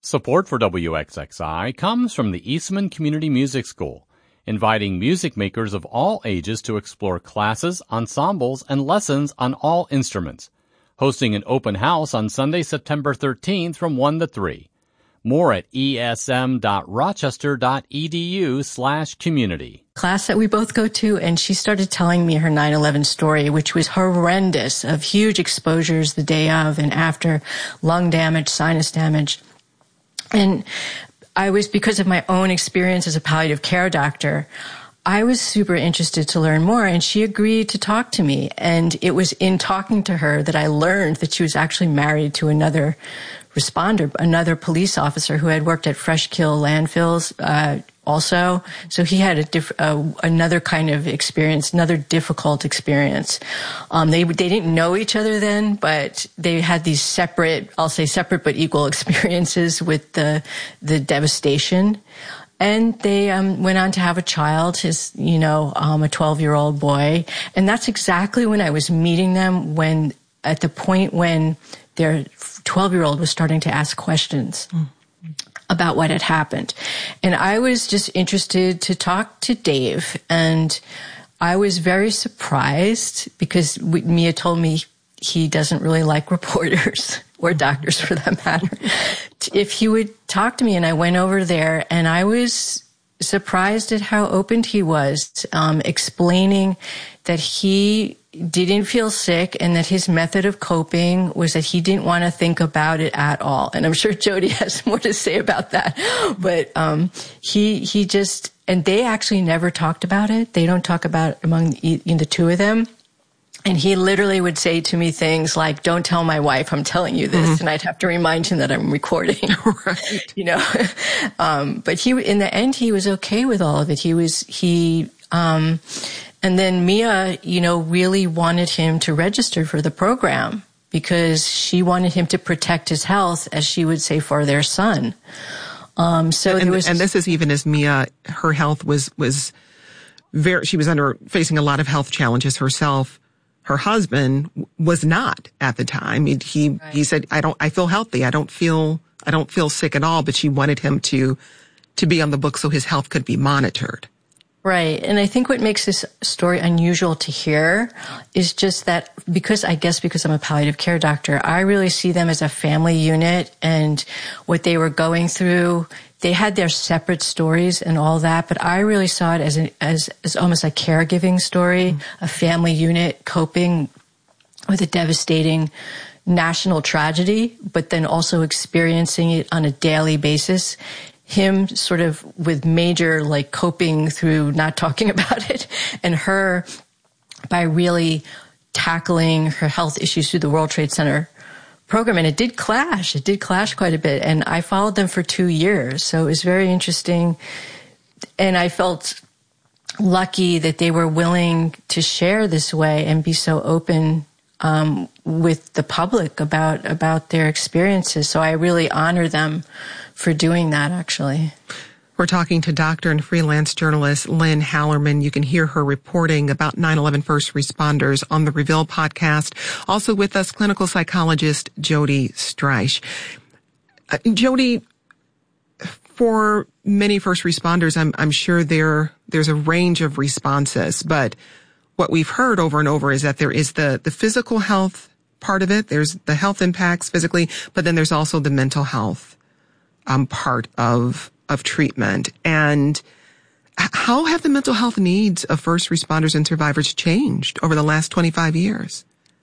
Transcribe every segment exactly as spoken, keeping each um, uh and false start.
Support for W X X I comes from the Eastman Community Music School, inviting music makers of all ages to explore classes, ensembles, and lessons on all instruments. Hosting an open house on Sunday, September thirteenth from one to three. More at esm.rochester.edu slash community. Class that we both go to, and she started telling me her nine eleven story, which was horrendous, of huge exposures the day of and after, lung damage, sinus damage. And I was, because of my own experience as a palliative care doctor, I was super interested to learn more, and she agreed to talk to me. And it was in talking to her that I learned that she was actually married to another responder, another police officer who had worked at Fresh Kill landfills uh, also. So he had a diff- uh, another kind of experience, another difficult experience. Um, they they didn't know each other then, but they had these separate, I'll say separate but equal experiences with the the devastation. And they um, went on to have a child, his, you know, um, a twelve-year-old boy. And that's exactly when I was meeting them, when at the point when their twelve-year-old was starting to ask questions mm. about what had happened. And I was just interested to talk to Dave. And I was very surprised because we, Mia told me he doesn't really like reporters or doctors for that matter. If he would talk to me, and I went over there, and I was surprised at how open he was, um, explaining that he didn't feel sick and that his method of coping was that he didn't want to think about it at all. And I'm sure Jody has more to say about that. But um, he he just, and they actually never talked about it. They don't talk about it among the, the two of them. And he literally would say to me things like, "Don't tell my wife I'm telling you this." Mm-hmm. And I'd have to remind him that I'm recording. Right. You know, um, but he, in the end, he was okay with all of it. He was, he, um, and then Mia, you know, really wanted him to register for the program because she wanted him to protect his health, as she would say, for their son. Um, so and, there was, and this is even as Mia, her health was, was very, she was under, facing a lot of health challenges herself. Her husband was not at the time. He, he, right. he said, I don't, I feel healthy. I don't feel, I don't feel sick at all. But she wanted him to, to be on the book so his health could be monitored. Right. And I think what makes this story unusual to hear is just that because, I guess because I'm a palliative care doctor, I really see them as a family unit, and what they were going through, they had their separate stories and all that, but I really saw it as an, as, as almost a caregiving story, mm-hmm. a family unit coping with a devastating national tragedy, but then also experiencing it on a daily basis. Him sort of with major, like, coping through not talking about it, and her by really tackling her health issues through the World Trade Center program. And it did clash. It did clash quite a bit. And I followed them for two years. So it was very interesting. And I felt lucky that they were willing to share this way and be so open um, with the public about, about their experiences. So I really honor them for doing that, actually. We're talking to doctor and freelance journalist Lynn Hallerman. You can hear her reporting about nine eleven first responders on the Reveal podcast. Also with us, clinical psychologist Jody Streisch. Uh, Jody, for many first responders, I'm, I'm sure there there's a range of responses, but what we've heard over and over is that there is the, the physical health part of it. There's the health impacts physically, but then there's also the mental health um, part of of treatment. And how have the mental health needs of first responders and survivors changed over the last twenty-five years?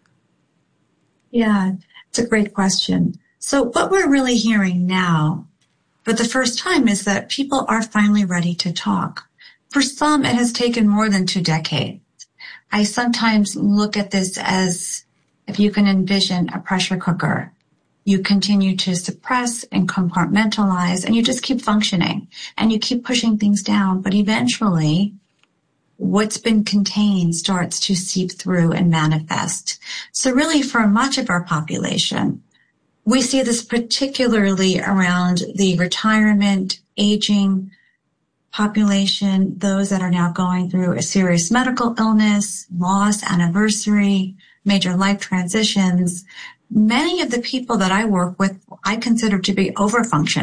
Yeah, it's a great question. So what we're really hearing now for the first time is that people are finally ready to talk. For some, it has taken more than two decades. I sometimes look at this as if you can envision a pressure cooker. You continue to suppress and compartmentalize, and you just keep functioning, and you keep pushing things down. But eventually, what's been contained starts to seep through and manifest. So really, for much of our population, we see this particularly around the retirement, aging population, those that are now going through a serious medical illness, loss, anniversary, major life transitions. Many of the people that I work with, I consider to be overfunctioning.